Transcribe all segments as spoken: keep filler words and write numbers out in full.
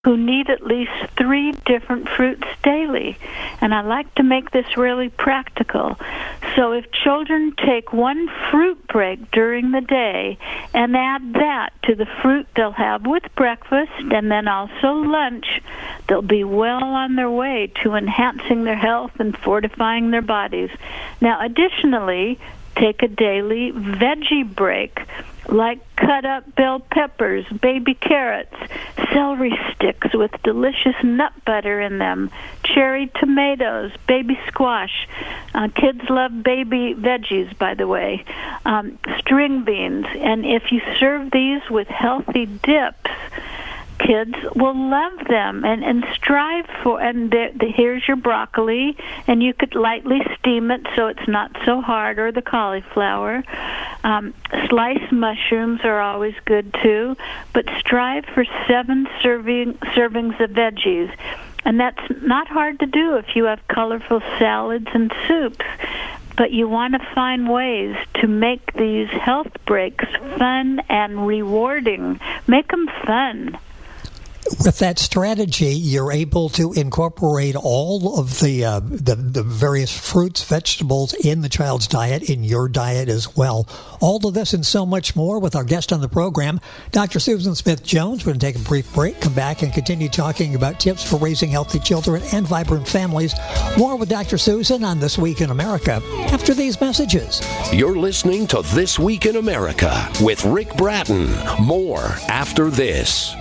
who need at least three different fruits daily. And I like to make this really practical. So if children take one fruit break during the day and add that to the fruit they'll have with breakfast and then also lunch, they'll be well on their way to enhancing their health and fortifying their bodies. Now, additionally, take a daily veggie break, like cut up bell peppers, baby carrots, celery sticks with delicious nut butter in them, cherry tomatoes, baby squash. Uh, kids love baby veggies, by the way. Um, string beans. And if you serve these with healthy dips, kids will love them and, and strive for, and the, the, here's your broccoli, and you could lightly steam it so it's not so hard, or the cauliflower. Um, sliced mushrooms are always good too, but strive for seven serving, servings of veggies. And that's not hard to do if you have colorful salads and soups. But you want to find ways to make these health breaks fun and rewarding. Make them fun. With that strategy, you're able to incorporate all of the, uh, the the various fruits, vegetables in the child's diet, in your diet as well. All of this and so much more with our guest on the program, Doctor Susan Smith-Jones. We're going to take a brief break, come back, and continue talking about tips for raising healthy children and vibrant families. More with Doctor Susan on This Week in America after these messages. You're listening to This Week in America with Rick Bratton. More after this.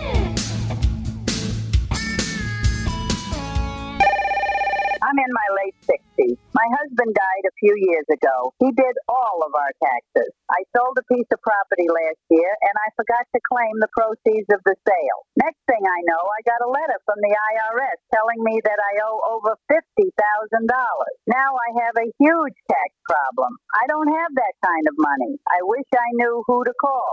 I'm in my late sixties. My husband died a few years ago. He did all of our taxes. I sold a piece of property last year, and I forgot to claim the proceeds of the sale. Next thing I know, I got a letter from the I R S telling me that I owe over fifty thousand dollars. Now I have a huge tax problem. I don't have that kind of money. I wish I knew who to call.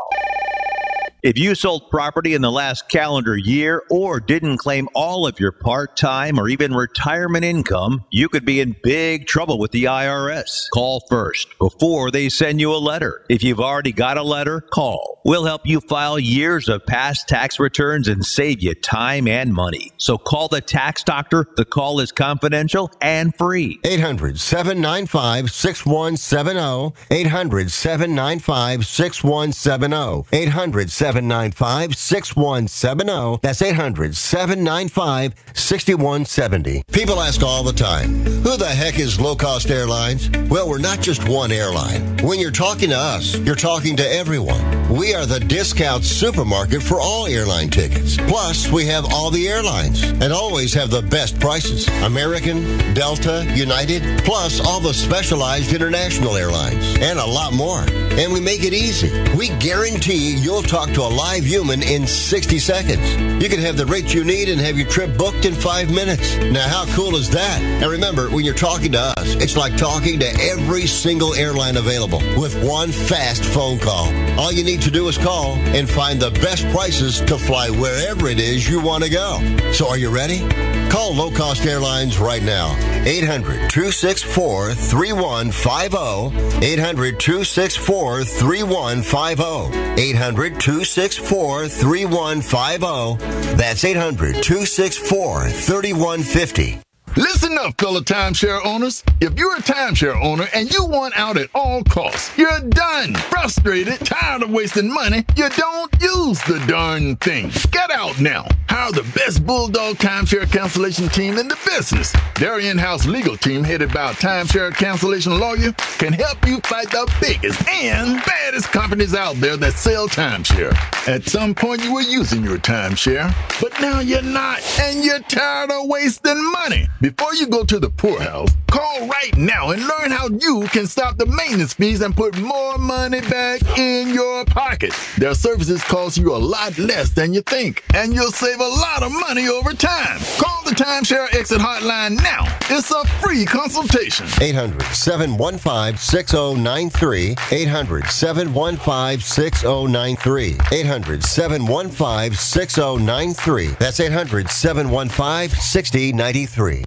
If you sold property in the last calendar year or didn't claim all of your part-time or even retirement income, you could be in big trouble with the I R S. Call first before they send you a letter. If you've already got a letter, call. We'll help you file years of past tax returns and save you time and money. So call the tax doctor. The call is confidential and free. eight hundred, seven nine five, six one seven zero. eight hundred, seven nine five, six one seven zero. eight hundred, seven nine five, six one seven zero. That's eight hundred, seven nine five, six one seven zero. People ask all the time, who the heck is Low Cost Airlines? Well, we're not just one airline. When you're talking to us, you're talking to everyone. We are the discount supermarket for all airline tickets. Plus, we have all the airlines and always have the best prices. American, Delta, United, plus all the specialized international airlines and a lot more. And we make it easy. We guarantee you'll talk to a live human in sixty seconds. You can have the rate you need and have your trip booked in five minutes. Now, how cool is that? And remember, when you're talking to us, it's like talking to every single airline available with one fast phone call. All you need to do is call and find the best prices to fly wherever it is you want to go. So are you ready? Call Low Cost Airlines right now. eight hundred, two six four, three one five zero. eight hundred, two six four, three one five zero. eight hundred, two six four, three one five zero. That's eight hundred, two six four, three one five zero. Listen up, fellow timeshare owners. If you're a timeshare owner and you want out at all costs, you're done, frustrated, tired of wasting money, you don't use the darn thing. Get out now. Hire the best Bulldog timeshare cancellation team in the business. Their in-house legal team, headed by a timeshare cancellation lawyer, can help you fight the biggest and baddest companies out there that sell timeshare. At some point, you were using your timeshare, but now you're not, and you're tired of wasting money. Before you go to the poorhouse, call right now and learn how you can stop the maintenance fees and put more money back in your pocket. Their services cost you a lot less than you think, and you'll save a lot of money over time. Call the Timeshare Exit Hotline now. It's a free consultation. eight hundred, seven one five, six zero nine three. eight hundred, seven one five, six zero nine three. eight hundred, seven one five, six zero nine three. That's eight hundred, seven one five, six zero nine three.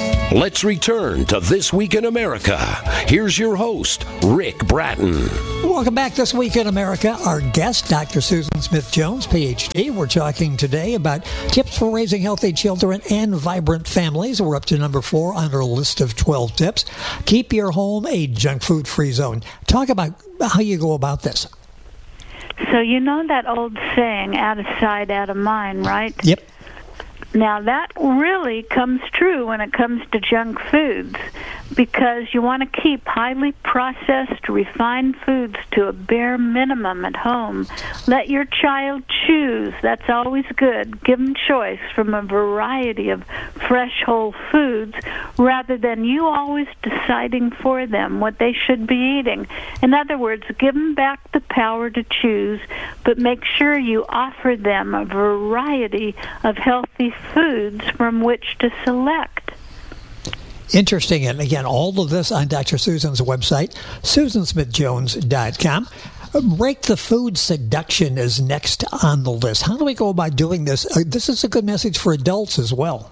Let's return to This Week in America. Here's your host, Rick Bratton. Welcome back This Week in America. Our guest, Doctor Susan Smith-Jones, P H D. We're talking today about tips for raising healthy children and vibrant families. We're up to number four on our list of twelve tips. Keep your home a junk food free zone. Talk about how you go about this. So you know that old saying, out of sight, out of mind, right? Yep. Now, that really comes true when it comes to junk foods, because you want to keep highly processed, refined foods to a bare minimum at home. Let your child choose. That's always good. Give them choice from a variety of fresh, whole foods, rather than you always deciding for them what they should be eating. In other words, give them back the power to choose, but make sure you offer them a variety of healthy foods from which to select. Interesting. And again, all of this on Doctor Susan's website, susan smith jones dot com. Break the food seduction is next on the list. How do we go about doing this? Uh, this is a good message for adults as well.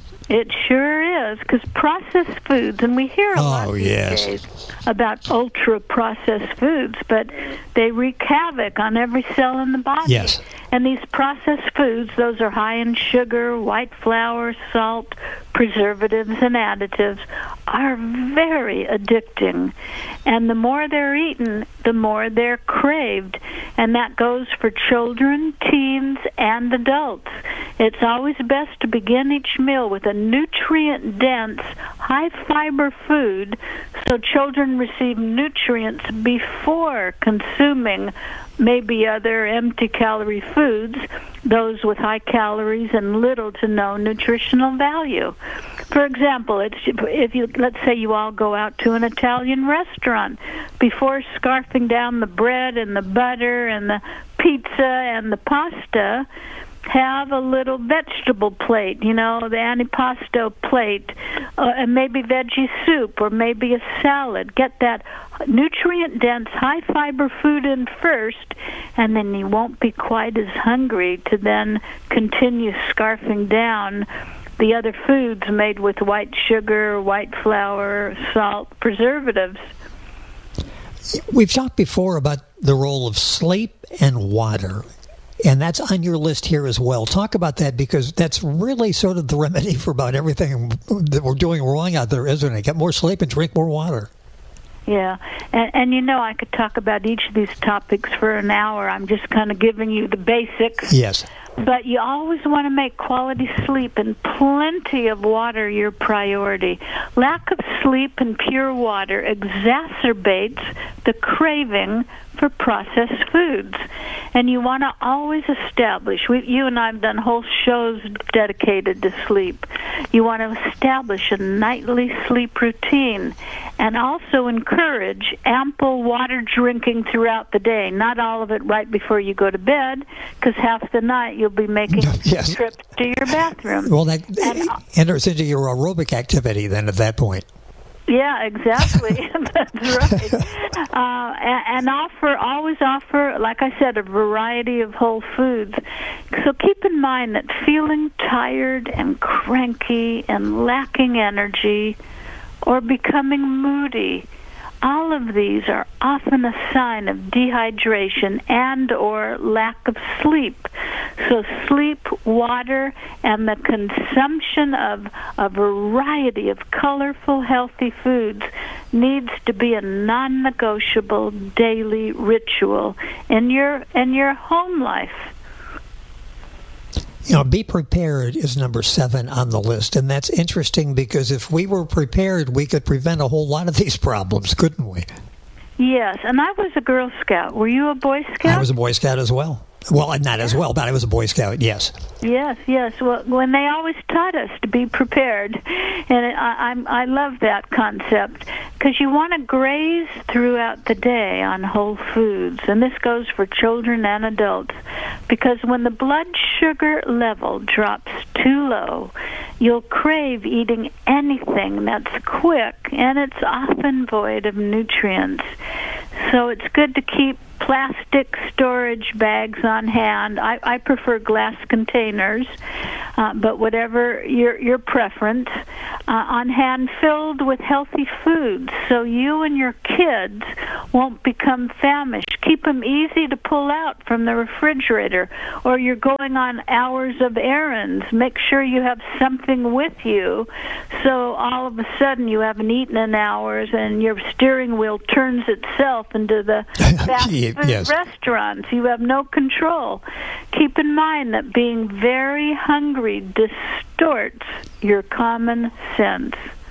It sure is, because processed foods, and we hear a oh, lot these yes. days about ultra-processed foods, but they wreak havoc on every cell in the body. Yes. And these processed foods, those are high in sugar, white flour, salt, preservatives, and additives, are very addicting. And the more they're eaten, the more they're craved. And that goes for children, teens, and adults. It's always best to begin each meal with a nutrient-dense, high-fiber food so children receive nutrients before consuming maybe other empty-calorie foods, those with high calories and little to no nutritional value. For example, it's, if you let's say you all go out to an Italian restaurant, before scarfing down the bread and the butter and the pizza and the pasta, have a little vegetable plate, you know, the antipasto plate, uh, and maybe veggie soup or maybe a salad. Get that nutrient-dense, high-fiber food in first, and then you won't be quite as hungry to then continue scarfing down the other foods made with white sugar, white flour, salt, preservatives. We've talked before about the role of sleep and water. And that's on your list here as well. Talk about that, because that's really sort of the remedy for about everything that we're doing wrong out there, isn't it? Get more sleep and drink more water. Yeah, and, and you know, I could talk about each of these topics for an hour. I'm just kind of giving you the basics. Yes. But you always want to make quality sleep and plenty of water your priority. Lack of sleep and pure water exacerbates the craving for processed foods. And you want to always establish, we, you and I have done whole shows dedicated to sleep. You want to establish a nightly sleep routine and also encourage ample water drinking throughout the day. Not all of it right before you go to bed, because half the night you'll be making yes. trips to your bathroom. Well, that and, enters into your aerobic activity then at that point. Yeah, exactly. That's right. Uh, and, and offer, always offer, like I said, a variety of whole foods. So keep in mind that feeling tired and cranky and lacking energy or becoming moody, all of these are often a sign of dehydration and or lack of sleep. So sleep, water, and the consumption of a variety of colorful, healthy foods needs to be a non-negotiable daily ritual in your in your home life. You know, be prepared is number seven on the list. And that's interesting, because if we were prepared, we could prevent a whole lot of these problems, couldn't we? Yes, and I was a Girl Scout. Were you a Boy Scout? I was a Boy Scout as well. Well, not as well, but I was a Boy Scout, yes. Yes, yes. Well, when they always taught us to be prepared, and it, I, I'm, I love that concept, because you want to graze throughout the day on whole foods, and this goes for children and adults, because when the blood sugar level drops too low, you'll crave eating anything that's quick, and it's often void of nutrients. So it's good to keep plastic storage bags on hand. I, I prefer glass containers. uh, but whatever your your preference, uh, on hand filled with healthy foods, so you and your kids won't become famished. Keep them easy to pull out from the refrigerator, or you're going on hours of errands. Make sure you have something with you, so all of a sudden you haven't eaten in hours and your steering wheel turns itself into the fast food yes. restaurants. You have no control. Keep in mind that being very hungry distorts your common sense.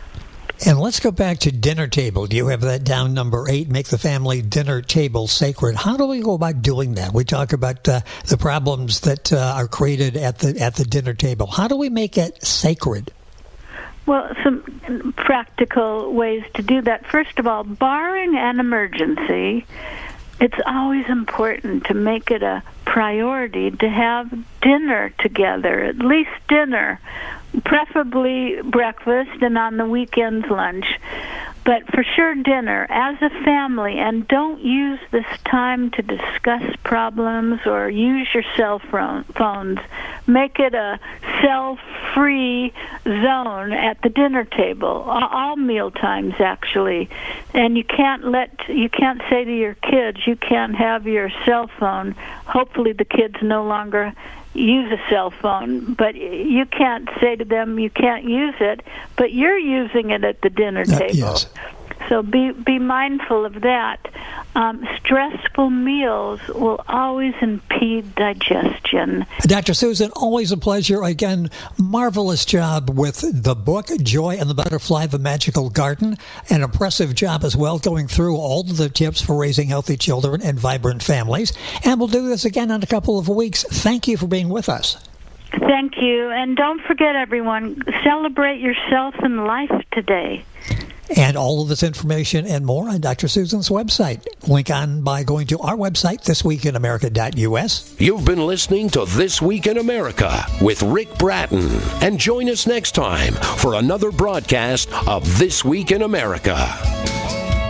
And let's go back to dinner table. Do you have that down, number eight? Make the family dinner table sacred. How do we go about doing that? We talk about uh, the problems that uh, are created at the at the dinner table. How do we make it sacred? Well, some practical ways to do that. First of all, barring an emergency, it's always important to make it a priority to have dinner together, at least dinner, preferably breakfast, and on the weekends lunch. But for sure dinner as a family, and don't use this time to discuss problems or use your cell phones. Make it a cell-free zone at the dinner table, all meal times actually. And you can't let you can't say to your kids you can't have your cell phone. Hopefully the kids no longer use a cell phone, but you can't say to them you can't use it, but you're using it at the dinner uh, table. Yes. So be be mindful of that. Um, stressful meals will always impede digestion. Doctor Susan, always a pleasure. Again, marvelous job with the book, Joy and the Butterfly, The Magical Garden. An impressive job as well, going through all of the tips for raising healthy children and vibrant families. And we'll do this again in a couple of weeks. Thank you for being with us. Thank you. And don't forget, everyone, celebrate yourself and life today. And all of this information and more on Doctor Susan's website. Link on by going to our website, this week in america dot u s. You've been listening to This Week in America with Rick Bratton. And join us next time for another broadcast of This Week in America.